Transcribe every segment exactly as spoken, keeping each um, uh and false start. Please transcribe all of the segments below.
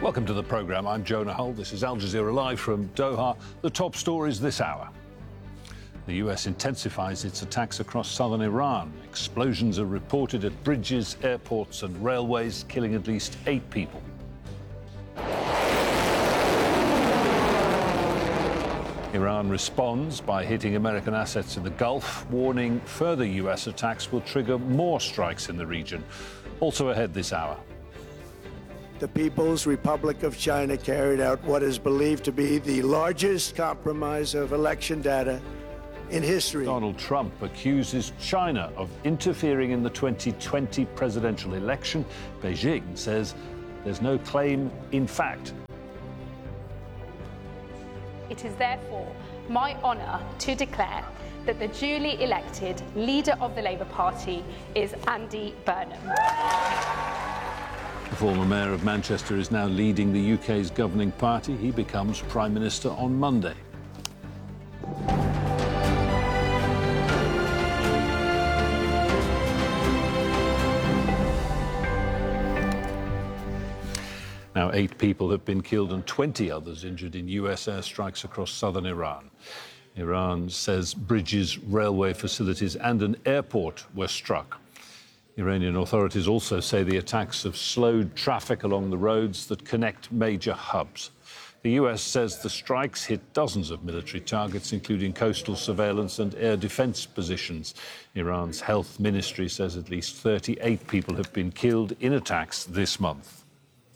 Welcome to the programme. I'm Jonah Hull. This is Al Jazeera Live from Doha. The top stories this hour. The U S intensifies its attacks across southern Iran. Explosions are reported at bridges, airports and railways, killing at least eight people. Iran responds by hitting American assets in the Gulf, warning further U S attacks will trigger more strikes in the region. Also ahead this hour. The People's Republic of China carried out what is believed to be the largest compromise of election data in history. Donald Trump accuses China of interfering in the twenty twenty presidential election. Beijing says there's no claim in fact. It is therefore my honour to declare that the duly elected leader of the Labour Party is Andy Burnham. The former mayor of Manchester is now leading the U K's governing party. He becomes Prime Minister on Monday. Now, eight people have been killed and twenty others injured in U S airstrikes across southern Iran. Iran says bridges, railway facilities and an airport were struck. Iranian authorities also say the attacks have slowed traffic along the roads that connect major hubs. The U S says the strikes hit dozens of military targets, including coastal surveillance and air defense positions. Iran's health ministry says at least thirty-eight people have been killed in attacks this month.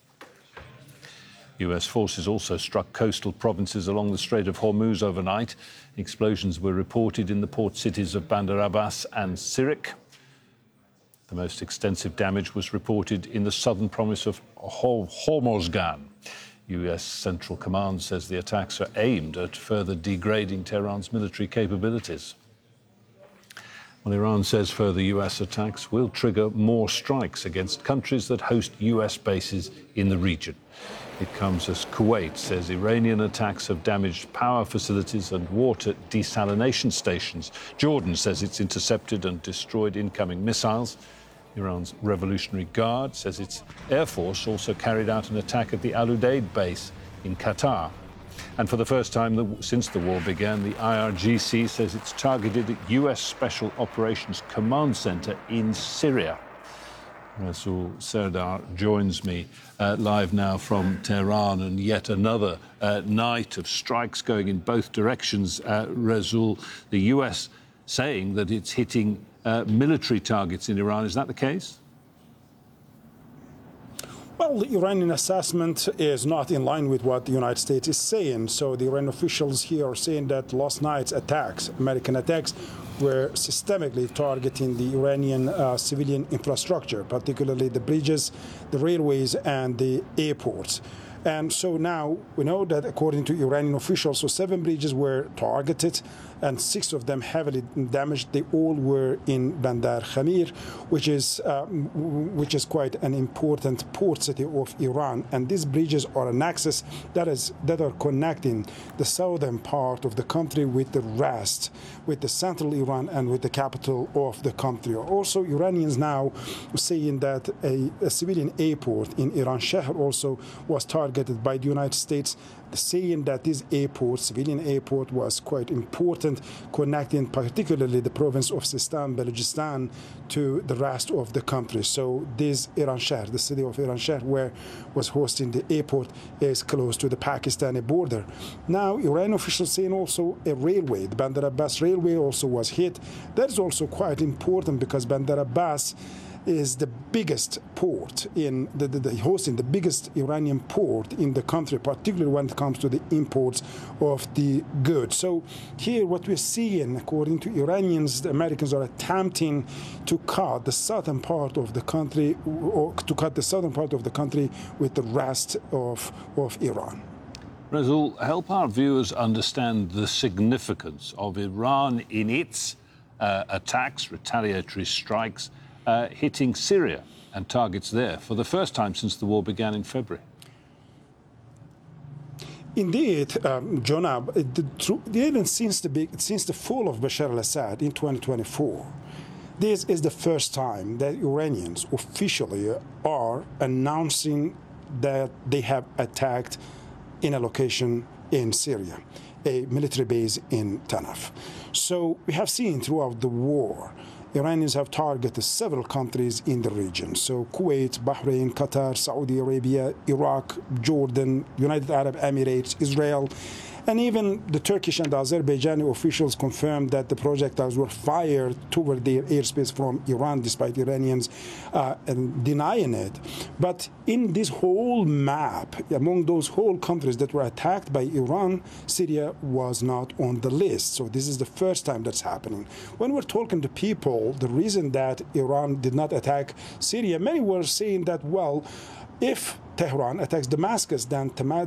U S forces also struck coastal provinces along the Strait of Hormuz overnight. Explosions were reported in the port cities of Bandar Abbas and Sirik. The most extensive damage was reported in the southern province of Hormozgan. U S Central Command says the attacks are aimed at further degrading Tehran's military capabilities. Well, Iran says further U S attacks will trigger more strikes against countries that host U S bases in the region. It comes as Kuwait says Iranian attacks have damaged power facilities and water desalination stations. Jordan says it's intercepted and destroyed incoming missiles. Iran's Revolutionary Guard says its air force also carried out an attack at the Al Udeid base in Qatar. And for the first time the, since the war began, the I R G C says it's targeted at U S Special Operations Command Center in Syria. Rasul Serdar joins me uh, live now from Tehran, and yet another uh, night of strikes going in both directions. Uh, Rasul, the U S saying that it's hitting uh, military targets in Iran. Is that the case? Well, the Iranian assessment is not in line with what the United States is saying. So the Iranian officials here are saying that last night's attacks, American attacks, were systemically targeting the Iranian uh, civilian infrastructure, particularly the bridges, the railways, and the airports. And so now we know that according to Iranian officials, so seven bridges were targeted and six of them heavily damaged. They all were in Bandar Khamir, which is uh, which is quite an important port city of Iran. And these bridges are an access that is that are connecting the southern part of the country with the rest, with the central Iran and with the capital of the country. Also, Iranians now saying that a, a civilian airport in Iran Shehr also was targeted by the United States, saying that this airport, civilian airport, was quite important, connecting particularly the province of Sistan, Balochistan, to the rest of the country. So this Iran Shehr, the city of Iran Shehr, where was hosting the airport, is close to the Pakistani border. Now, Iranian officials saying also a railway, the Bandar Abbas railway also was hit. That is also quite important because Bandar Abbas is the biggest port in the, the, the hosting the biggest Iranian port in the country, particularly when it comes to the imports of the goods. So here what we're seeing, according to Iranians, the Americans are attempting to cut the southern part of the country, or to cut the southern part of the country with the rest of, of Iran. Rasul, help our viewers understand the significance of Iran in its uh, attacks, retaliatory strikes, Uh, hitting Syria and targets there for the first time since the war began in February. Indeed, um, Jonah, the, even since the, big, since the fall of Bashar al-Assad in twenty twenty-four, this is the first time that Iranians officially are announcing that they have attacked in a location in Syria, a military base in Tanaf. So we have seen throughout the war, Iranians have targeted several countries in the region. So Kuwait, Bahrain, Qatar, Saudi Arabia, Iraq, Jordan, United Arab Emirates, Israel, and even the Turkish and Azerbaijani officials confirmed that the projectiles were fired toward their airspace from Iran, despite Iranians uh, denying it. But in this whole map, among those whole countries that were attacked by Iran, Syria was not on the list. So this is the first time that's happening. When we're talking to people, the reason that Iran did not attack Syria, many were saying that, well, if Tehran attacks Damascus, then